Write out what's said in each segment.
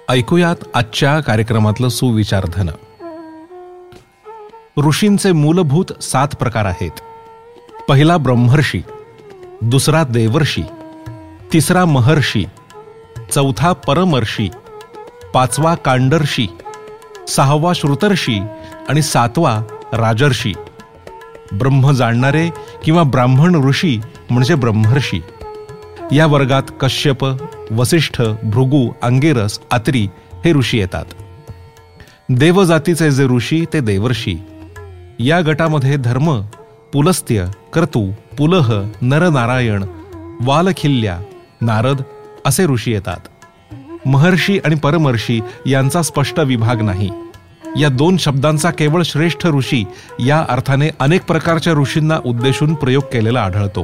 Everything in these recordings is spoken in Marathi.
ऐकूयात आजच्या कार्यक्रमातलं सुविचारधन. ऋषींचे मूलभूत 7 प्रकार आहेत. पहिला ब्रह्मर्षी, दुसरा देवर्षी, तिसरा महर्षी, चौथा परमर्षी, 5वा कांडर्षी, 6वा श्रुतर्षी आणि 7वा राजर्षी. ब्रह्म जाणणारे किंवा ब्राह्मण ऋषी म्हणजे ब्रह्मर्षी. या वर्गात कश्यप, वसिष्ठ, भृगु, अंगिरस, अत्री हे ऋषी येतात. देवजातीचे जे ऋषी ते देवर्षी. या गटामध्ये धर्म, पुलस्त्य, क्रतु, पुलह, नरनारायण, वालखिल्या, नारद असे ऋषी येतात. महर्षी आणि परमर्षी यांचा स्पष्ट विभाग नाही. या 2 शब्दांचा केवळ श्रेष्ठ ऋषी या अर्थाने अनेक प्रकारच्या ऋषींना उद्देशून प्रयोग केलेला आढळतो.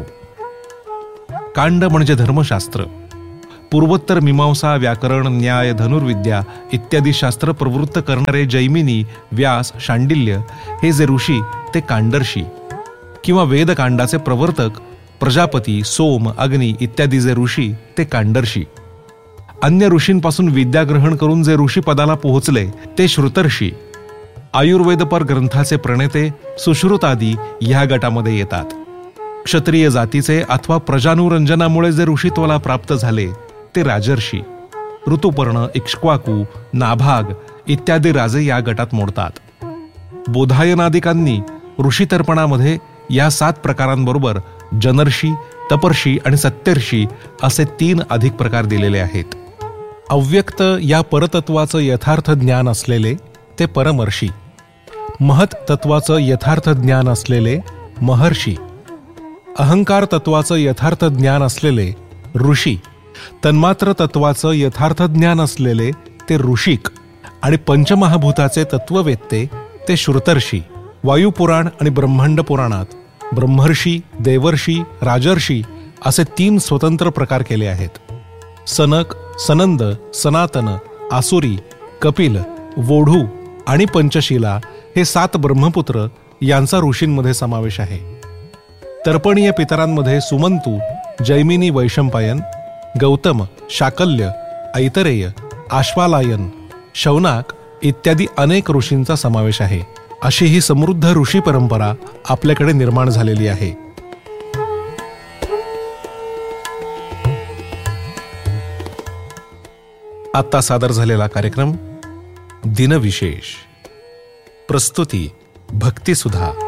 कांड म्हणजे धर्मशास्त्र. पूर्वोत्तर मीमांसा, व्याकरण, न्याय, धनुर्विद्या इत्यादी शास्त्र प्रवृत्त करणारे जैमिनी, व्यास, शांडिल्य हे जे ऋषी ते कांडर्षी. किंवा वेदकांडाचे प्रवर्तक प्रजापती, सोम, अग्नी इत्यादी जे ऋषी ते कांडर्षी. अन्य ऋषींपासून विद्या ग्रहण करून जे ऋषी पदाला पोहोचले ते श्रुतर्षी. आयुर्वेदपर ग्रंथाचे प्रणेते सुश्रुतादी ह्या गटामध्ये येतात. क्षत्रिय जातीचे अथवा प्रजानुरंजनामुळे जे ऋषीत्वाला प्राप्त झाले ते राजर्षी. ऋतुपर्ण, इक्ष्वाकू, नाभाग इत्यादी राजे या गटात मोडतात. बोधायनादिकांनी ऋषीतर्पणामध्ये या 7 प्रकारांबरोबर जनर्षी, तपर्षी आणि सत्यर्षी असे 3 अधिक प्रकार दिलेले आहेत. अव्यक्त या परतत्वाचं यथार्थ ज्ञान असलेले ते परमर्षी. महत तत्वाचं यथार्थ ज्ञान असलेले महर्षी. अहंकार तत्वाचं यथार्थ ज्ञान असलेले ऋषी. तन्मात्र तत्वाचं यथार्थ ज्ञान असलेले ते ऋषिक. आणि पंचमहाभूताचे तत्ववेत्ते ते श्रुतर्षी. वायुपुराण आणि ब्रह्मांड पुराणात ब्रह्मर्षी, देवर्षी, राजर्षी असे 3 स्वतंत्र प्रकार केले आहेत. सनक, सनंद, सनातन, आसुरी, कपिल, वोढू आणि पंचशिला हे 7 ब्रह्मपुत्र यांचा ऋषींमध्ये समावेश आहे. तर्पणीय पितरांमध्ये सुमंतू, जैमिनी, वैशंपायन, गौतम, शाकल्य, ऐतरेय, आश्वालायन, शौनाक इत्यादी अनेक ऋषींचा समावेश आहे. अशी ही समृद्ध ऋषी परंपरा आपल्याकडे निर्माण झालेली आहे. आता सादर झालेला कार्यक्रम दिनविशेष. प्रस्तुती भक्तिसुधा.